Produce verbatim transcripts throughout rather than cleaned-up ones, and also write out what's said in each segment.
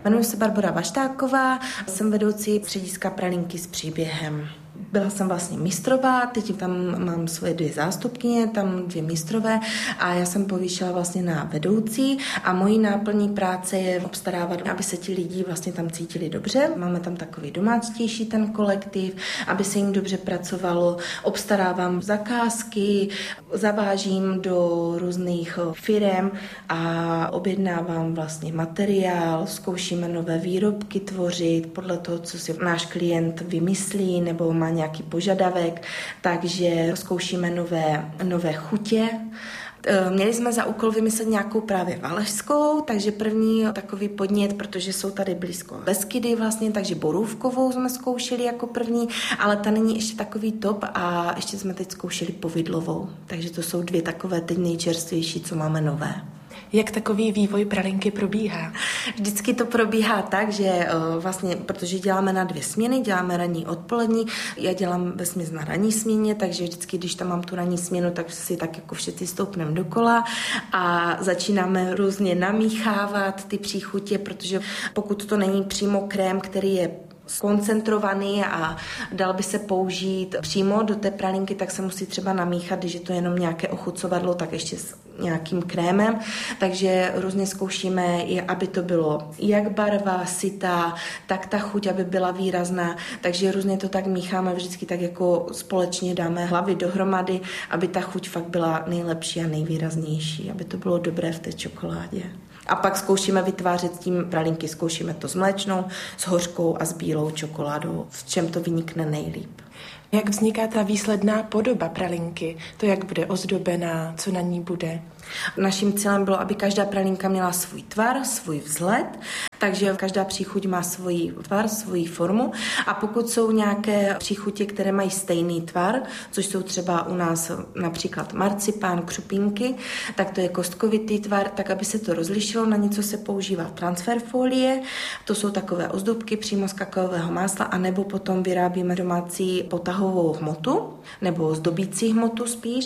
Jmenuji se Barbora Vaštáková, jsem vedoucí střediska Pralinky s příběhem. Byla jsem vlastně mistrová, teď tam mám svoje dvě zástupkyně, tam dvě mistrové a já jsem povýšila vlastně na vedoucí a mojí náplní práce je obstarávat, aby se ti lidi vlastně tam cítili dobře. Máme tam takový domáctější ten kolektiv, aby se jim dobře pracovalo. Obstarávám zakázky, zavážím do různých firem a objednávám vlastně materiál, zkoušíme nové výrobky tvořit podle toho, co si náš klient vymyslí nebo má nějaký požadavek, takže zkoušíme nové, nové chutě. Měli jsme za úkol vymyslet nějakou právě valašskou, takže první takový podnět, protože jsou tady blízko Beskydy vlastně, takže borůvkovou jsme zkoušeli jako první, ale ta není ještě takový top a ještě jsme teď zkoušeli povidlovou, takže to jsou dvě takové teď nejčerstvější, co máme nové. Jak takový vývoj Pralinky probíhá? Vždycky to probíhá tak, že vlastně, protože děláme na dvě směny, děláme ranní odpolední, já dělám vesměs na ranní směně, takže vždycky, když tam mám tu ranní směnu, tak si tak jako všichni stoupneme dokola a začínáme různě namíchávat ty příchutě, protože pokud to není přímo krém, který je koncentrovaný a dal by se použít přímo do té pralinky, tak se musí třeba namíchat, když je to jenom nějaké ochucovadlo, tak ještě s nějakým krémem, takže různě zkoušíme, aby to bylo jak barva, sytá, tak ta chuť, aby byla výrazná, takže různě to tak mícháme, vždycky tak jako společně dáme hlavy dohromady, aby ta chuť fakt byla nejlepší a nejvýraznější, aby to bylo dobré v té čokoládě. A pak zkoušíme vytvářet tím pralinky, zkoušíme to s mléčnou, s hořkou a s bílou čokoládou, v čem to vynikne nejlíp. Jak vzniká ta výsledná podoba pralinky? To, jak bude ozdobená, co na ní bude? Naším cílem bylo, aby každá pralinka měla svůj tvar, svůj vzhled, takže každá příchuť má svůj tvar, svou formu a pokud jsou nějaké příchutě, které mají stejný tvar, což jsou třeba u nás například marcipán, křupinky, tak to je kostkovitý tvar, tak aby se to rozlišilo, na něco se používá transferfolie, to jsou takové ozdobky přímo z kakaového másla, anebo potom vyrábíme domácí potahovou hmotu, nebo zdobící hmotu spíš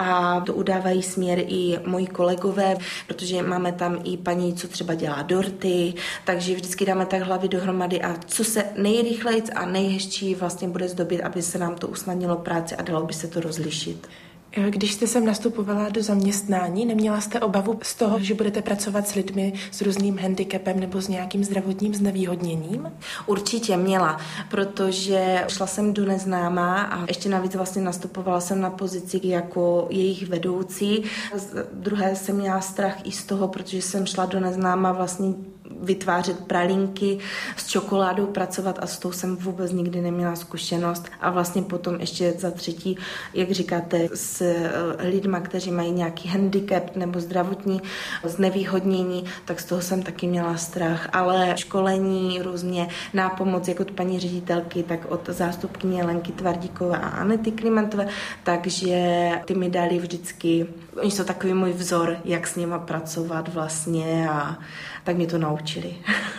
a to udávají směr i moji kolegové, protože máme tam i paní, co třeba dělá dorty, takže vždycky dáme tak hlavy dohromady a co se nejrychleji a nejhezčí vlastně bude zdobit, aby se nám to usnadnilo práci a dalo by se to rozlišit. Když jste sem nastupovala do zaměstnání, neměla jste obavu z toho, že budete pracovat s lidmi s různým handicapem nebo s nějakým zdravotním znevýhodněním? Určitě měla, protože šla jsem do neznámá a ještě navíc vlastně nastupovala jsem na pozici jako jejich vedoucí. Z druhé jsem měla strach i z toho, protože jsem šla do neznámá vlastně vytvářet pralinky s čokoládou, pracovat a s tou jsem vůbec nikdy neměla zkušenost a vlastně potom ještě za třetí, jak říkáte, s lidma, kteří mají nějaký handicap nebo zdravotní znevýhodnění, tak z toho jsem taky měla strach, ale školení různě nápomoc, jak od paní ředitelky, tak od zástupkyně Lenky Tvardíkové a Anety Klimentové, takže ty mi dali vždycky, oni jsou takový můj vzor, jak s nima pracovat vlastně a tak mě to naučili.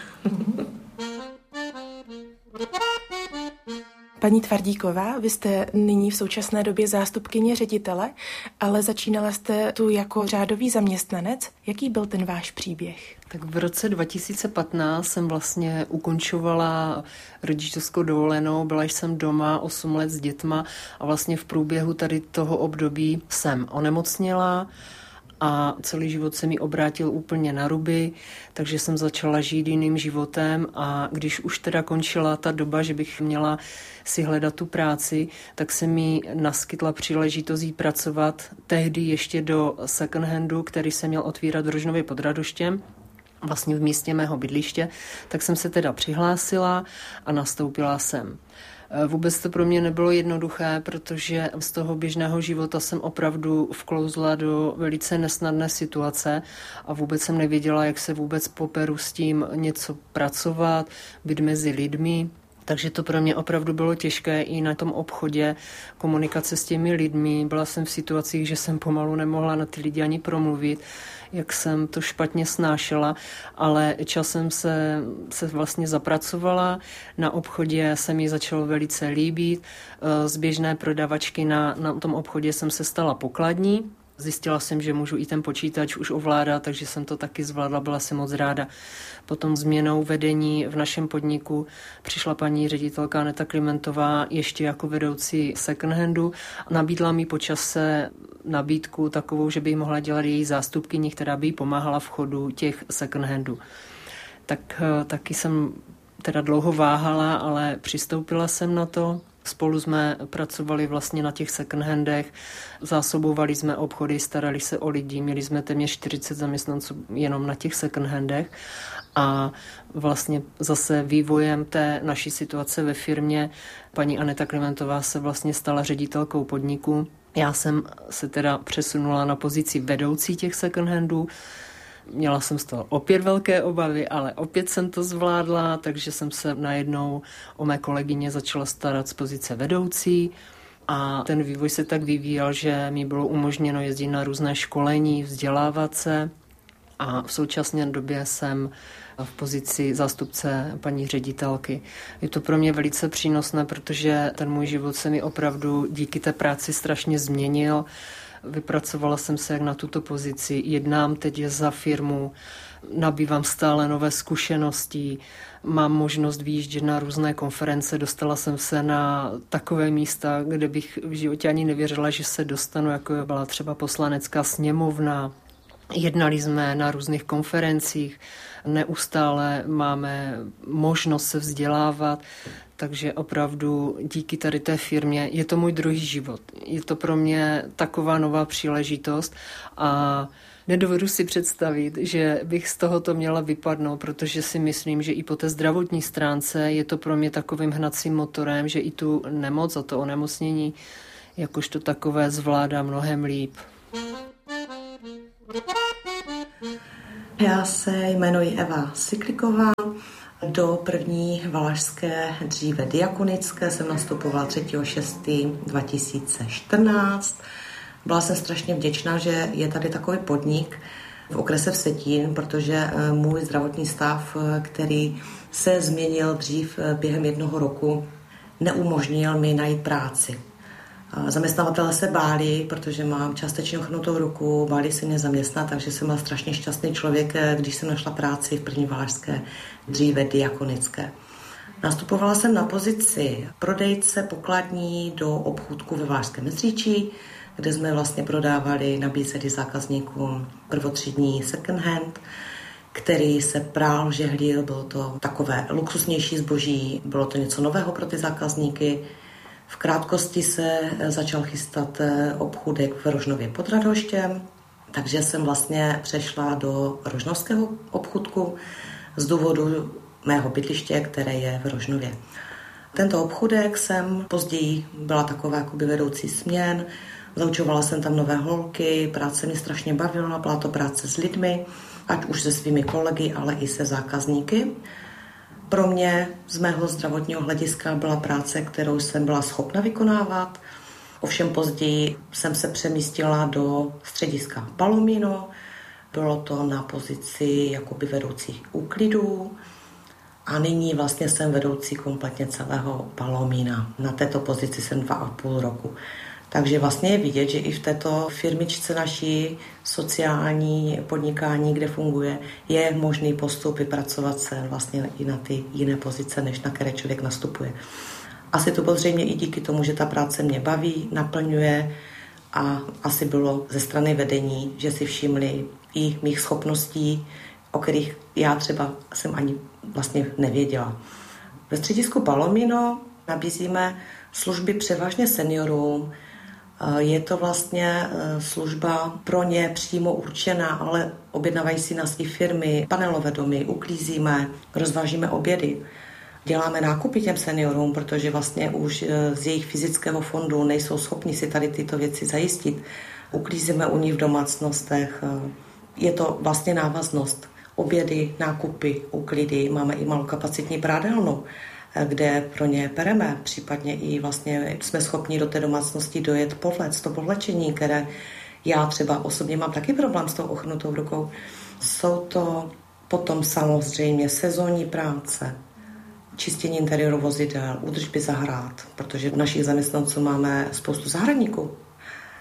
Paní Tvardíková, vy jste nyní v současné době zástupkyně ředitele, ale začínala jste tu jako řádový zaměstnanec. Jaký byl ten váš příběh? Tak v roce dva tisíce patnáct jsem vlastně ukončovala rodičovskou dovolenou, byla jsem doma osm let s dětma a vlastně v průběhu tady toho období jsem onemocněla a celý život se mi obrátil úplně na ruby, takže jsem začala žít jiným životem a když už teda končila ta doba, že bych měla si hledat tu práci, tak se mi naskytla příležitost jít pracovat tehdy ještě do second handu, který se měl otvírat v Rožnově pod Radoštěm, vlastně v místě mého bydliště, tak jsem se teda přihlásila a nastoupila jsem. Vůbec to pro mě nebylo jednoduché, protože z toho běžného života jsem opravdu vklouzla do velice nesnadné situace a vůbec jsem nevěděla, jak se vůbec poperu s tím něco pracovat, být mezi lidmi. Takže to pro mě opravdu bylo těžké i na tom obchodě, komunikace s těmi lidmi. Byla jsem v situacích, že jsem pomalu nemohla na ty lidi ani promluvit, jak jsem to špatně snášela, ale časem se, se vlastně zapracovala. Na obchodě se mi začalo velice líbit. Z běžné prodavačky na, na tom obchodě jsem se stala pokladní. Zjistila jsem, že můžu i ten počítač už ovládat, takže jsem to taky zvládla, byla jsem moc ráda. Potom změnou vedení v našem podniku přišla paní ředitelka Aneta Klimentová ještě jako vedoucí second handu. Nabídla mi po čase nabídku takovou, že by mohla dělat její zástupkyni, která by jí pomáhala v chodu těch second handů. Tak taky jsem teda dlouho váhala, ale přistoupila jsem na to. Spolu jsme pracovali vlastně na těch second handech, zásobovali jsme obchody, starali se o lidi, měli jsme téměř čtyřicet zaměstnanců jenom na těch second handech a vlastně zase vývojem té naší situace ve firmě paní Aneta Klimentová se vlastně stala ředitelkou podniku. Já jsem se teda přesunula na pozici vedoucí těch second handů. Měla jsem z toho opět velké obavy, ale opět jsem to zvládla, takže jsem se najednou o mé kolegyně začala starat z pozice vedoucí a ten vývoj se tak vyvíjel, že mi bylo umožněno jezdit na různé školení, vzdělávat se a v současné době jsem v pozici zástupce paní ředitelky. Je to pro mě velice přínosné, protože ten můj život se mi opravdu díky té práci strašně změnil. Vypracovala jsem se jak na tuto pozici, jednám teď za firmu, nabývám stále nové zkušenosti, mám možnost vyjíždět na různé konference, dostala jsem se na takové místa, kde bych v životě ani nevěřila, že se dostanu, jako byla třeba poslanecká sněmovna. Jednali jsme na různých konferencích, neustále máme možnost se vzdělávat, takže opravdu díky tady té firmě je to můj druhý život. Je to pro mě taková nová příležitost a nedovedu si představit, že bych z tohoto měla vypadnout, protože si myslím, že i po té zdravotní stránce je to pro mě takovým hnacím motorem, že i tu nemoc a to onemocnění jakožto takové zvládá mnohem líp. Já se jmenuji Eva Sikliková. Do první valašské, dříve diakonické, jsem nastupovala třetího šestého dva tisíce čtrnáct. Byla jsem strašně vděčná, že je tady takový podnik v okrese Vsetín, protože můj zdravotní stav, který se změnil dřív během jednoho roku, neumožnil mi najít práci. Zaměstnavatelé se báli, protože mám částečně ochnutou ruku, báli se mě zaměstnat, takže jsem byl strašně šťastný člověk, když jsem našla práci v první valašské, dříve diakonické. Nastupovala jsem na pozici prodejce pokladní do obchůdku ve Valašském Meziříčí, kde jsme vlastně prodávali, nabízeli zákazníkům prvotřídní second hand, který se prál, žehlil, bylo to takové luxusnější zboží, bylo to něco nového pro ty zákazníky. V krátkosti se začal chystat obchůdek v Rožnově pod Radhoštěm, takže jsem vlastně přešla do rožnovského obchůdku z důvodu mého bydliště, které je v Rožnově. Tento obchůdek jsem později byla taková jakoby vedoucí směn, zaučovala jsem tam nové holky, práce mě strašně bavila, byla to práce s lidmi, ať už se svými kolegy, ale i se zákazníky. Pro mě z mého zdravotního hlediska byla práce, kterou jsem byla schopna vykonávat. Ovšem později jsem se přemístila do střediska Palomino. Bylo to na pozici jakoby vedoucí úklidů a nyní vlastně jsem vedoucí kompletně celého Palomina. Na této pozici jsem dva a půl roku. Takže vlastně je vidět, že i v této firmičce naší sociální podnikání, kde funguje, je možný postup vypracovat se vlastně i na ty jiné pozice, než na které člověk nastupuje. Asi to bylo zřejmě i díky tomu, že ta práce mě baví, naplňuje a asi bylo ze strany vedení, že si všimli i mých schopností, o kterých já třeba jsem ani vlastně nevěděla. Ve středisku Palomino nabízíme služby převážně seniorům. Je to vlastně služba pro ně přímo určená, ale objednávají si nás i firmy, panelové domy, uklízíme, rozvážíme obědy. Děláme nákupy těm seniorům, protože vlastně už z jejich fyzického fondu nejsou schopni si tady tyto věci zajistit. Uklízíme u nich v domácnostech. Je to vlastně návaznost. Obědy, nákupy, úklidy. Máme i malokapacitní prádelnu, kde pro ně pereme, případně i vlastně jsme schopni do té domácnosti dojet povlec, to povlečení, které já třeba osobně mám taky problém s tou ochnutou rukou. Jsou to potom samozřejmě sezónní práce, čistění interiéru vozidel, údržby zahrad, protože v našich zaměstnanců máme spoustu zahradníků.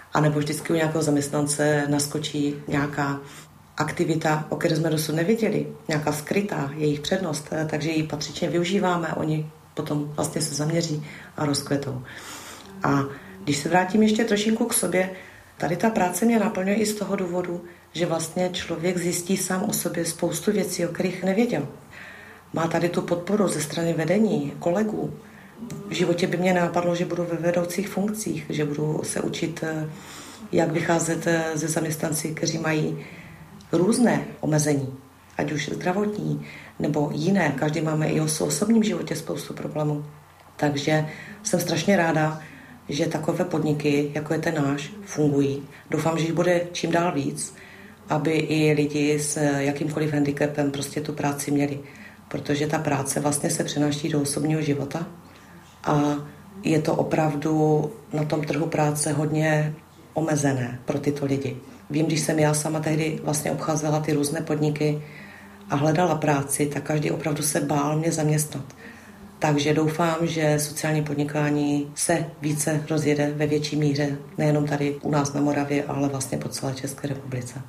A nebo vždycky u nějakého zaměstnance naskočí nějaká aktivita, o které jsme dosud nevěděli, nějaká skrytá jejich přednost, takže ji patřičně využíváme, oni potom vlastně se zaměří a rozkvetou. A když se vrátím ještě trošinku k sobě, tady ta práce mě naplňuje i z toho důvodu, že vlastně člověk zjistí sám o sobě spoustu věcí, o kterých nevěděl. Má tady tu podporu ze strany vedení, kolegů. V životě by mě napadlo, že budu ve vedoucích funkcích, že budu se učit, jak vycházet ze zaměstnanci, kteří mají různé omezení, ať už zdravotní nebo jiné. Každý máme i o osobním životě spoustu problémů. Takže jsem strašně ráda, že takové podniky, jako je ten náš, fungují. Doufám, že jich bude čím dál víc, aby i lidi s jakýmkoliv handicapem prostě tu práci měli. Protože ta práce vlastně se přenáší do osobního života a je to opravdu na tom trhu práce hodně omezené pro tyto lidi. Vím, když jsem já sama tehdy vlastně obcházela ty různé podniky a hledala práci, tak každý opravdu se bál mě zaměstnat. Takže doufám, že sociální podnikání se více rozjede ve větší míře, nejenom tady u nás na Moravě, ale vlastně po celé České republice.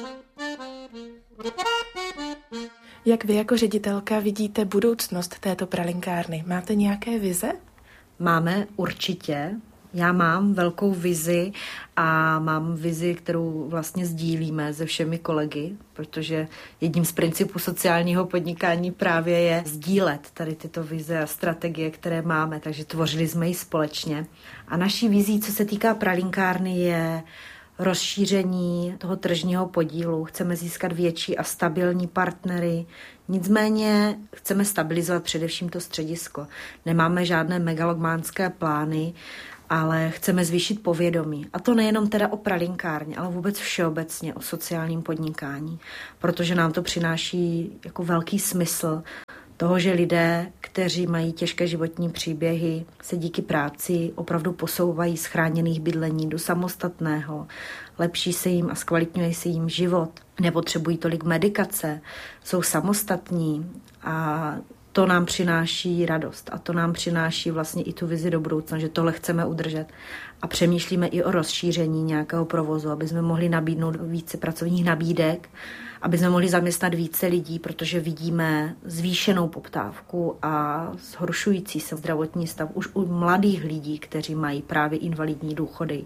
Jak vy jako ředitelka vidíte budoucnost této pralinkárny? Máte nějaké vize? Máme určitě. Já mám velkou vizi a mám vizi, kterou vlastně sdílíme se všemi kolegy, protože jedním z principů sociálního podnikání právě je sdílet tady tyto vize a strategie, které máme, takže tvořili jsme ji společně. A naší vizí, co se týká pralinkárny, je rozšíření toho tržního podílu. Chceme získat větší a stabilní partnery, nicméně chceme stabilizovat především to středisko. Nemáme žádné megalománské plány, ale chceme zvýšit povědomí. A to nejenom teda o pralinkárně, ale vůbec všeobecně o sociálním podnikání, protože nám to přináší jako velký smysl toho, že lidé, kteří mají těžké životní příběhy, se díky práci opravdu posouvají z chráněných bydlení do samostatného, lepší se jim a zkvalitňuje se jim život, nepotřebují tolik medikace, jsou samostatní a to nám přináší radost a to nám přináší vlastně i tu vizi do budoucna, že tohle chceme udržet. A přemýšlíme i o rozšíření nějakého provozu, aby jsme mohli nabídnout více pracovních nabídek, aby jsme mohli zaměstnat více lidí, protože vidíme zvýšenou poptávku a zhoršující se zdravotní stav už u mladých lidí, kteří mají právě invalidní důchody.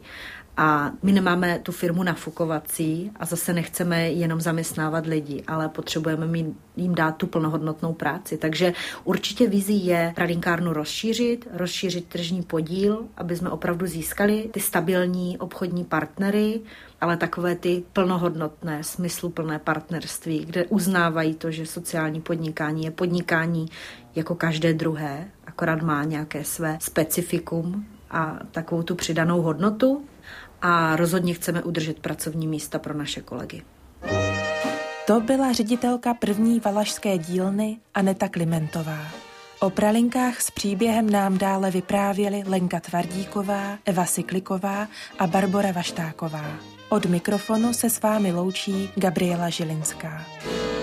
A my nemáme tu firmu nafukovací a zase nechceme jenom zaměstnávat lidi, ale potřebujeme jim dát tu plnohodnotnou práci. Takže určitě vizí je pralinkárnu rozšířit, rozšířit tržní podíl, aby jsme opravdu získali ty stabilní obchodní partnery, ale takové ty plnohodnotné, smysluplné partnerství, kde uznávají to, že sociální podnikání je podnikání jako každé druhé, akorát má nějaké své specifikum a takovou tu přidanou hodnotu. A rozhodně chceme udržet pracovní místa pro naše kolegy. To byla ředitelka první valašské dílny Aneta Klimentová. O pralinkách s příběhem nám dále vyprávěly Lenka Tvardíková, Eva Sikliková a Barbora Vaštáková. Od mikrofonu se s vámi loučí Gabriela Žilinská.